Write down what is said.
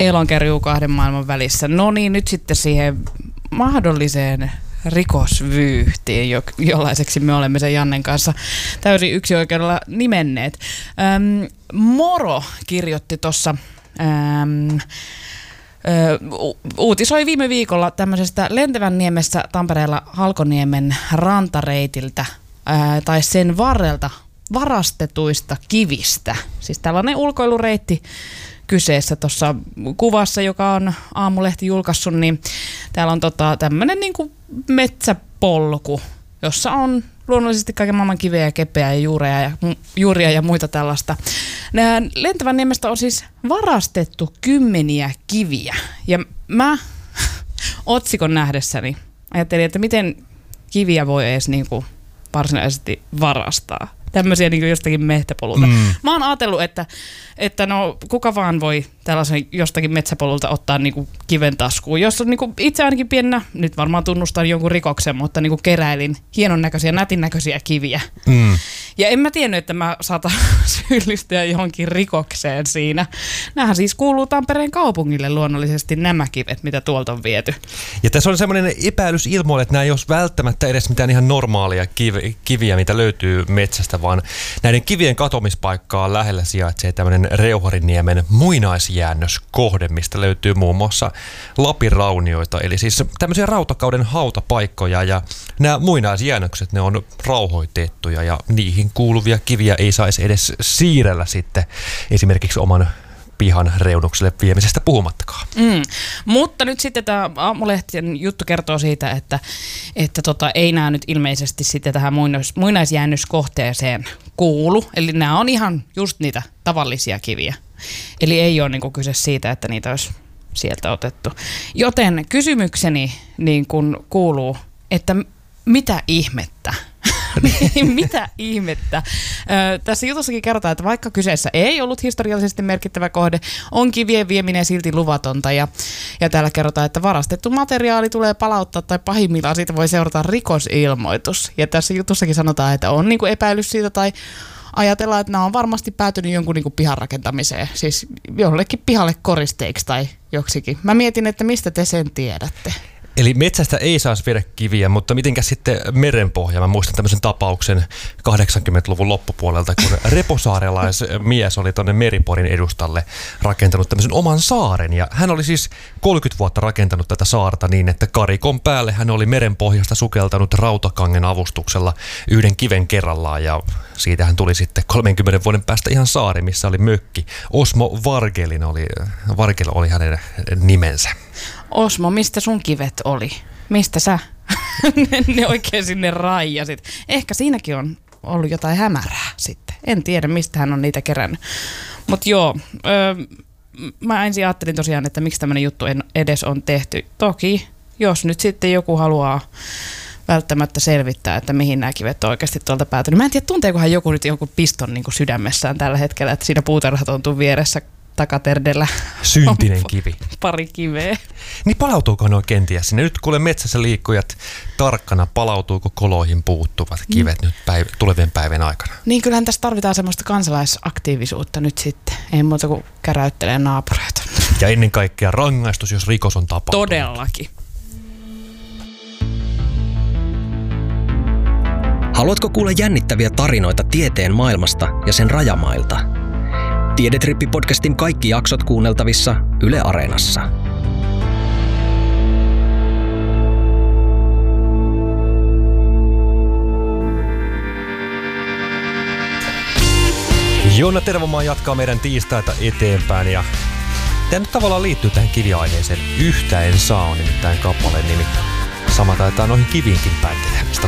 Elonkerjuu kahden maailman välissä. No niin, nyt sitten siihen mahdolliseen rikosvyyhtiin, jollaiseksi me olemme sen Jannen kanssa täysin yksioikeudella nimenneet. Moro kirjoitti tuossa, uutisoi viime viikolla tämmöisestä Lentävänniemessä Tampereella Halkoniemen rantareitiltä tai sen varrelta varastetuista kivistä. Siis tällainen ulkoilureitti kyseessä tuossa kuvassa, joka on Aamulehti julkaissut, niin täällä on tämmöinen niinku metsäpolku, jossa on luonnollisesti kaiken maailman kiveä ja kepeä ja juuria ja muita tällaista. Lentävänniemestä on siis varastettu 10 kiviä. Ja mä otsikon nähdessäni ajattelin, että miten kiviä voi edes niinku varsinaisesti varastaa. Tämmöisiä niin jostakin mehtäpolulta. Mä oon ajatellut, että no kuka vaan voi tällaisen jostakin metsäpolulta ottaa niin kiven taskuun. Jos on niin itse ainakin pienenä, nyt varmaan tunnustan jonkun rikoksen, mutta niin keräilin hienon näköisiä, nätin näköisiä kiviä. Ja en mä tiennyt, että mä saatan syyllistyä johonkin rikokseen siinä. Nämähän siis kuuluu Tampereen kaupungille luonnollisesti nämä kivet, mitä tuolta on viety. Ja tässä on semmoinen epäilys ilmoille, että nämä ei ole välttämättä edes mitään ihan normaalia kiviä, mitä löytyy metsästä, vaan näiden kivien katomispaikkaa lähellä sijaitsee tämmöinen Reuhariniemen muinaisjäännöskohde, mistä löytyy muun muassa Lapin raunioita, eli siis tämmöisiä rautakauden hautapaikkoja, ja nämä muinaisjäännökset, ne on rauhoitettuja, ja niihin kuuluvia kiviä ei saisi edes siirrellä sitten esimerkiksi oman pihan reunukselle viemisestä puhumattakaan. Mutta nyt sitten tämä Aamulehtien juttu kertoo siitä, että ei nämä nyt ilmeisesti sitten tähän muinaisjäännöskohteeseen kuulu. Eli nämä on ihan just niitä tavallisia kiviä. Eli ei ole niinku kyse siitä, että niitä olisi sieltä otettu. Joten kysymykseni niin kun kuuluu, että mitä ihmettä? Mitä ihmettä? Tässä jutussakin kerrotaan, että vaikka kyseessä ei ollut historiallisesti merkittävä kohde, on kivien vieminen silti luvatonta. Ja täällä kerrotaan, että varastettu materiaali tulee palauttaa tai pahimmillaan siitä voi seurata rikosilmoitus. Ja tässä jutussakin sanotaan, että on niinku epäilys siitä tai ajatellaan, että nämä on varmasti päätynyt jonkun niinku pihan rakentamiseen. Siis jollekin pihalle koristeiksi tai joksikin. Mä mietin, että mistä te sen tiedätte. Eli metsästä ei saisi viedä kiviä, mutta mitenkäs sitten merenpohja? Mä muistan tämmöisen tapauksen 80-luvun loppupuolelta, kun reposaarelaismies oli tuonne Meriporin edustalle rakentanut tämmöisen oman saaren. Ja hän oli siis 30 vuotta rakentanut tätä saarta niin, että karikon päälle hän oli merenpohjasta sukeltanut rautakangen avustuksella yhden kiven kerrallaan. Ja siitä hän tuli sitten 30 vuoden päästä ihan saari, missä oli mökki. Osmo Vargel oli hänen nimensä. Osmo, mistä sun kivet oli? Mistä sä ne oikein sinne raijasit? Ehkä siinäkin on ollut jotain hämärää sitten. En tiedä, mistä hän on niitä kerännyt. Mutta joo, mä ensin ajattelin tosiaan, että miksi tämmöinen juttu edes on tehty. Toki, jos nyt sitten joku haluaa välttämättä selvittää, että mihin nämä kivet on oikeasti tuolta päätynyt. Mä en tiedä, tunteekohan joku nyt jonkun piston niin kuin sydämessään tällä hetkellä, että siinä puutarhatontun vieressä takaterdellä syntinen kivi. Pari kiveä. Niin palautuuko ne kenties sinne? Nyt kuule metsässä liikkujat tarkkana, palautuuko koloihin puuttuvat kivet nyt tulevien päivien aikana? Niin kyllähän tässä tarvitaan semmoista kansalaisaktiivisuutta nyt sitten. Ei muuta kuin käräyttelee naapureita. Ja ennen kaikkea rangaistus, jos rikos on tapahtunut. Todellakin. Haluatko kuulla jännittäviä tarinoita tieteen maailmasta ja sen rajamailta? Tiedetrippi-podcastin kaikki jaksot kuunneltavissa Yle Areenassa. Joona Tervomaa jatkaa meidän tiistaita eteenpäin ja tämä nyt tavallaan liittyy tähän kiviaiheeseen. Yhtä en saa on nimittäin kappaleen nimi. Sama taitaa noihin kiviinkin päin tehdä.